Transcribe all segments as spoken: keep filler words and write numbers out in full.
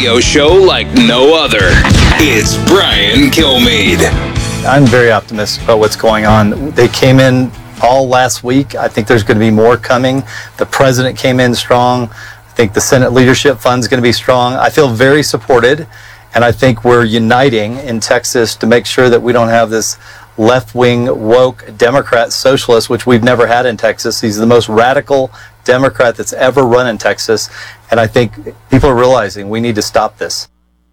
radio show like no other. It's Brian Kilmeade. I'm very optimistic about what's going on. They came in all last week. I think there's going to be more coming. The president came in strong. I think the Senate Leadership Fund is going to be strong. I feel very supported, and I think we're uniting in Texas to make sure that we don't have this left-wing, woke Democrat socialist, which we've never had in Texas. He's the most radical Democrat that's ever run in Texas, and I think people are realizing we need to stop this.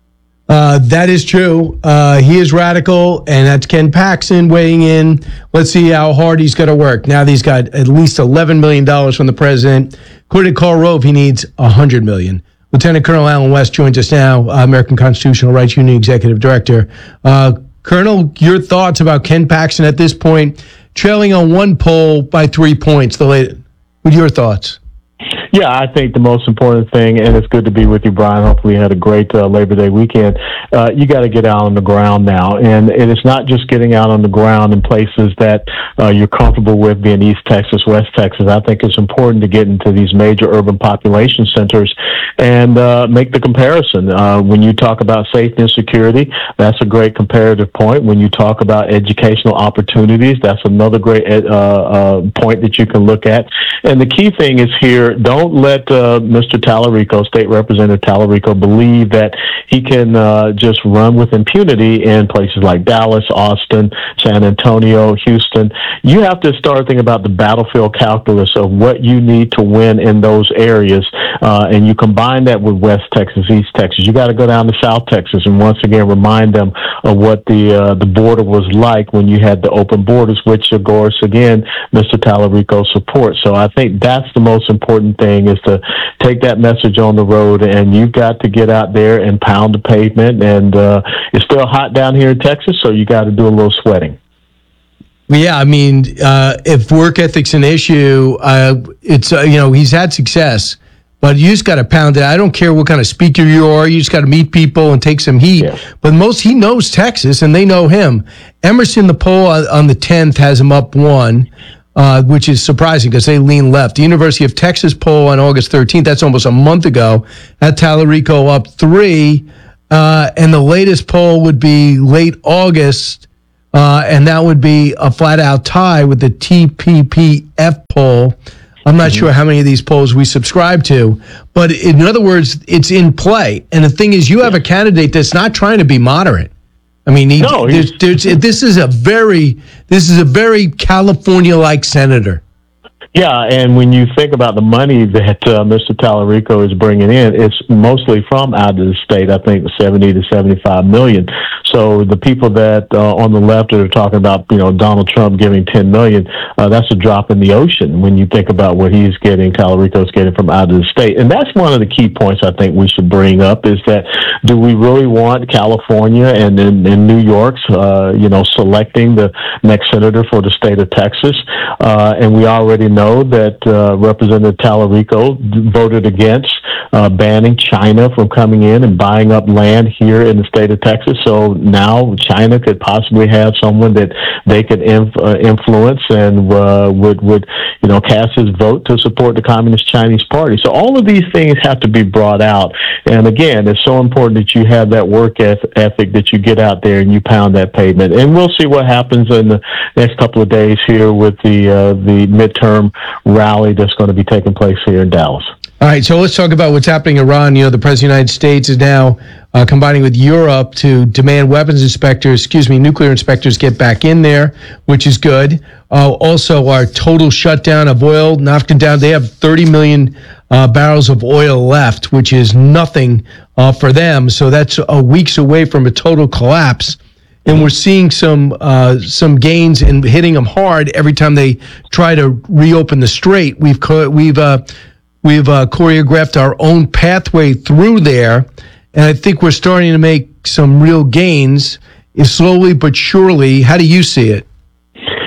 Uh, that is true. Uh, he is radical, and that's Ken Paxton weighing in. Let's see how hard he's going to work. Now that he's got at least eleven million dollars from the president. According to Karl Rove, he needs one hundred million dollars. Lieutenant Colonel Alan West joins us now, uh, American Constitutional Rights Union Executive Director. Uh, Colonel, your thoughts about Ken Paxton at this point, trailing on one poll by three points. The latest. What are your thoughts? Yeah, I think the most important thing, and it's good to be with you, Brian. Hopefully you had a great uh, Labor Day weekend. Uh, you got to get out on the ground now. And it is not just getting out on the ground in places that uh, you're comfortable with, being East Texas, West Texas. I think it's important to get into these major urban population centers and uh, make the comparison. Uh, when you talk about safety and security, that's a great comparative point. When you talk about educational opportunities, that's another great uh, uh, point that you can look at. And the key thing is here, don't let uh, Mister Tallarico, State Representative Tallarico, believe that he can uh, just run with impunity in places like Dallas, Austin, San Antonio, Houston. You have to start thinking about the battlefield calculus of what you need to win in those areas, uh, and you combine that with West Texas, East Texas. You got to go down to South Texas and once again remind them of what the uh, the border was like when you had the open borders, which, of course, again, Mister Tallarico supports. So I think that's the most important thing, is to take that message on the road, and you've got to get out there and pound the pavement. And uh, it's still hot down here in Texas, so you got to do a little sweating. Yeah, I mean, uh, if work ethic's an issue, uh, it's uh, you know, he's had success, but you just got to pound it. I don't care what kind of speaker you are. You just got to meet people and take some heat. Yeah. But most, he knows Texas, and they know him. Emerson, the poll on, on the tenth, has him up one. Uh, which is surprising because they lean left. The University of Texas poll on August thirteenth, that's almost a month ago, had Tallarico up three. Uh, and the latest poll would be late August, uh, and that would be a flat-out tie with the T P P F poll. I'm not mm-hmm. sure how many of these polls we subscribe to, but in other words, it's in play. And the thing is, you have a candidate that's not trying to be moderate. I mean, he, no, there's, there's, this is a very, this is a very California-like senator. Yeah, and when you think about the money that uh, Mister Tallarico is bringing in, it's mostly from out of the state. I think seventy to seventy-five million. So the people that uh, on the left that are talking about, you know, Donald Trump giving ten million, uh, that's a drop in the ocean when you think about what he's getting, Tallarico's getting from out of the state. And that's one of the key points I think we should bring up, is that do we really want California and in, in New York's, uh, you know, selecting the next senator for the state of Texas? Uh, and we already know that uh, Representative Tallarico voted against uh, banning China from coming in and buying up land here in the state of Texas. So now China could possibly have someone that they could inf- uh, influence and uh, would, would, you know, cast his vote to support the Communist Chinese Party. So all of these things have to be brought out. And again, it's so important that you have that work ethic, that you get out there and you pound that pavement. And we'll see what happens in the next couple of days here with the uh, the midterm rally that's going to be taking place here in Dallas. All right, so let's talk about what's happening in Iran. You know, the President of the United States is now uh, combining with Europe to demand weapons inspectors, excuse me, nuclear inspectors get back in there, which is good. Uh, also, our total shutdown of oil, knocking down, they have thirty million uh, barrels of oil left, which is nothing uh, for them. So that's uh, weeks away from a total collapse. And we're seeing some uh, some gains and hitting them hard every time they try to reopen the strait. We've co- we've uh, we've uh, choreographed our own pathway through there, and I think we're starting to make some real gains, slowly but surely. How do you see it?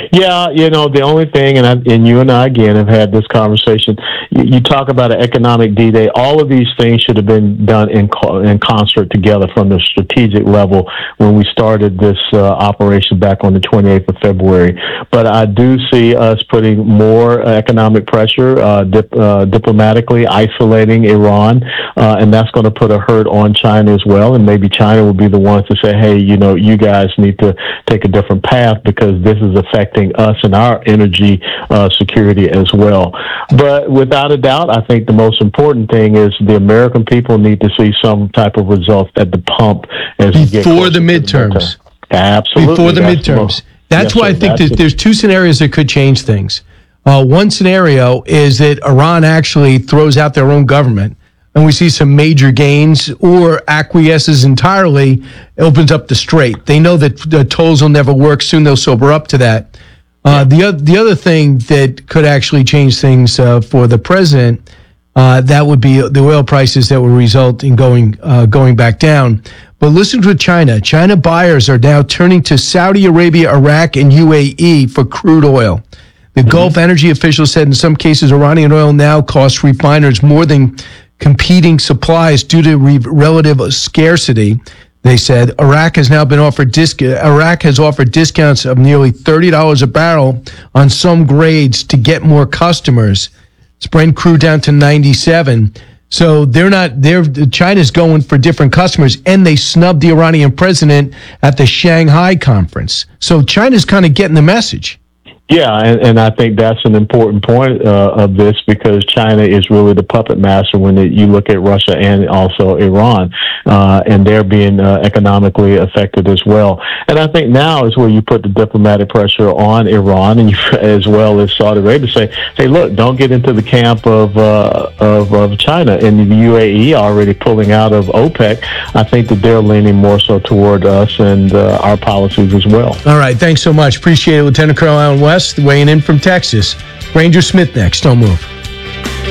Yeah, you know, the only thing, and I, and you and I again have had this conversation. You, you talk about an economic D-Day. All of these things should have been done in co- in concert together from the strategic level when we started this uh, operation back on the twenty-eighth of February. But I do see us putting more economic pressure, uh, dip, uh, diplomatically isolating Iran, uh, and that's going to put a hurt on China as well. And maybe China will be the ones to say, hey, you know, you guys need to take a different path because this is affecting us and our energy uh, security as well. But without a doubt, I think the most important thing is the American people need to see some type of results at the pump as we get before the closer to midterms. midterm. Absolutely. Before the That's midterms. most- That's Yes, why sir. I think That's that the- there's two scenarios that could change things. Uh, one scenario is that Iran actually throws out their own government and we see some major gains, or acquiesces entirely, opens up the strait. They know that the tolls will never work. Soon they'll sober up to that. Uh, the, oth- the other thing that could actually change things uh, for the president, uh, that would be the oil prices that will result in going uh, going back down. But listen to China. China buyers are now turning to Saudi Arabia, Iraq, and U A E for crude oil. The mm-hmm. Gulf energy officials said in some cases Iranian oil now costs refiners more than competing supplies due to re- relative scarcity. They said Iraq has now been offered disc- Iraq has offered discounts of nearly thirty dollars a barrel on some grades to get more customers. It's Brent crude down to ninety-seven. So they're not, they're, China's going for different customers, and they snubbed the Iranian president at the Shanghai conference. So China's kind of getting the message. Yeah, and, and I think that's an important point uh, of this, because China is really the puppet master when it, you look at Russia and also Iran, uh, and they're being uh, economically affected as well. And I think now is where you put the diplomatic pressure on Iran and you, as well as Saudi Arabia, say, hey, look, don't get into the camp of, uh, of of China. And the U A E already pulling out of OPEC. I think that they're leaning more so toward us and uh, our policies as well. All right, thanks so much. Appreciate it, Lieutenant Colonel Allen West, weighing in from Texas. Ranger Smith next. Don't move.